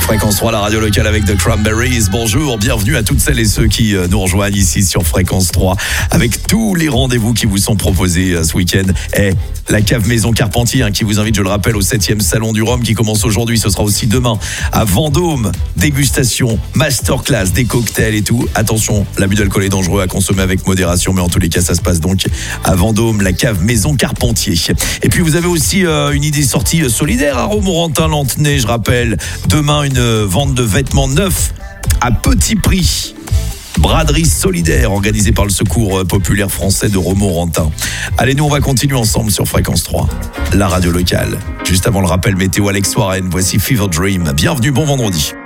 Fréquence 3, la radio locale avec The Cranberries. Bonjour, bienvenue à toutes celles et ceux qui nous rejoignent ici sur Fréquence 3 avec tous les rendez-vous qui vous sont proposés ce week-end. Et la cave Maison Carpentier qui vous invite, je le rappelle, au 7e Salon du Rhum qui commence aujourd'hui. Ce sera aussi demain à Vendôme. Dégustation, masterclass, des cocktails et tout. Attention, l'abus d'alcool est dangereux à consommer avec modération, mais en tous les cas, ça se passe donc à Vendôme, la cave Maison Carpentier. Et puis vous avez aussi une idée sortie solidaire à Romorantin-Lanthenay, je rappelle. Demain, une vente de vêtements neufs à petit prix. Braderie solidaire organisée par le Secours populaire français de Romorantin. Allez, nous on va continuer ensemble sur Fréquence 3, la radio locale. Juste avant le rappel météo, Alex Warren, voici Fever Dream. Bienvenue, bon vendredi.